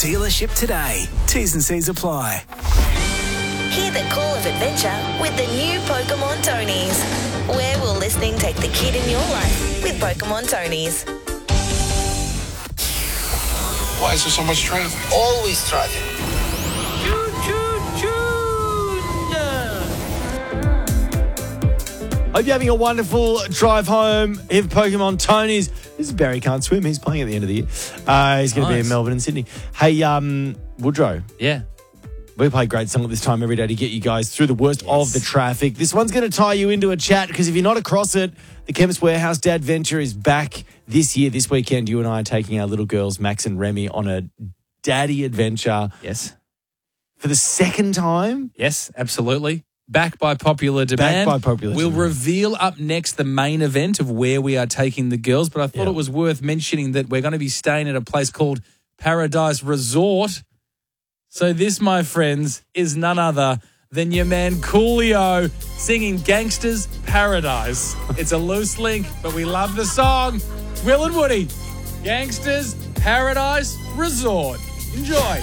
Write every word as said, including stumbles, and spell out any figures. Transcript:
dealership today. T's and C's apply. Hear the call of adventure with the new Pokemon Tonys. Where will listening take the kid in your life with Pokemon Tonys? Why is there so much traffic? Always traffic. Hope you're having a wonderful drive home. If Pokemon Tonys, this is Barry Can't Swim. He's playing at the end of the year. Uh, he's going to be in Melbourne and Sydney. Hey, um, Woodrow. Yeah. We play a great song at this time every day to get you guys through the worst yes. of the traffic. This one's going to tie you into a chat because if you're not across it, the Chemist Warehouse Dad Venture is back this year. This weekend, you and I are taking our little girls, Max and Remy, on a daddy adventure. Yes. For the second time? Yes, absolutely. Back by popular demand. Back by popular We'll demand. reveal up next the main event of where we are taking the girls, but I thought Yep. it was worth mentioning that we're going to be staying at a place called Paradise Resort. So this, my friends, is none other than your man Coolio singing Gangsters Paradise. It's a loose link, but we love the song. Will and Woody, Gangsters Paradise Resort. Enjoy.